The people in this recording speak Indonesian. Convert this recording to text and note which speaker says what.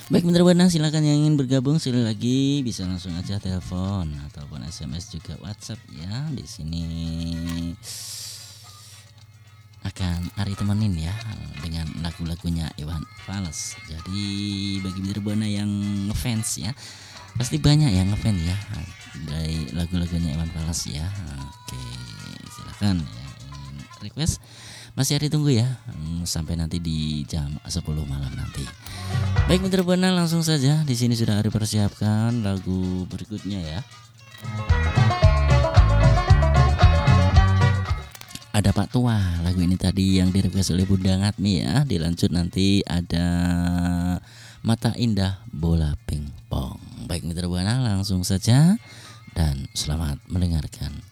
Speaker 1: Baik Mitra Buana, silakan yang ingin bergabung sekali lagi bisa langsung aja telepon ataupun SMS juga WhatsApp ya. Di sini akan Ari temenin ya dengan lagu-lagunya Iwan Fals. Jadi bagi Mitra Buana yang ngefans ya, pasti banyak yang ngefans ya dari lagu-lagunya Iwan Fals ya. Oke, silakan ya ingin request masih Ari tunggu ya sampai nanti di jam 10 malam nanti. Baik Mitra Buana, langsung saja di sini sudah Ari persiapkan lagu berikutnya ya. Ada Pak Tua, lagu ini tadi yang direquest oleh Bunda Ngatmi ya. Dilanjut nanti ada Mata Indah Bola Pingpong. Baik Mitra Buana, langsung saja dan selamat mendengarkan.